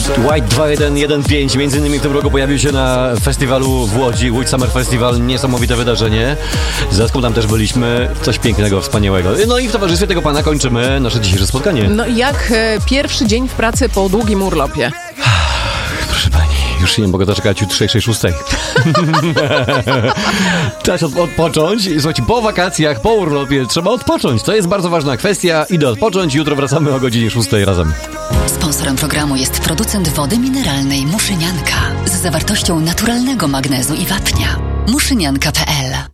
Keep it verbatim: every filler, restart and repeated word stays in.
White dwa jeden jeden pięć między innymi w tym roku pojawił się na festiwalu w Łodzi, Łódź Summer Festival, niesamowite wydarzenie. Z Zaską tam też byliśmy, coś pięknego, wspaniałego. No i w towarzystwie tego pana kończymy nasze dzisiejsze spotkanie. No i jak e, pierwszy dzień w pracy po długim urlopie? Proszę pani, już się nie mogę doczekać jutrzejszej szóstej. Czas od, odpocząć. Słuchajcie, po wakacjach, po urlopie trzeba odpocząć. To jest bardzo ważna kwestia. Idę odpocząć. Jutro wracamy o godzinie szóstej razem. Sponsorem programu jest producent wody mineralnej Muszynianka z zawartością naturalnego magnezu i wapnia. muszynianka kropka p l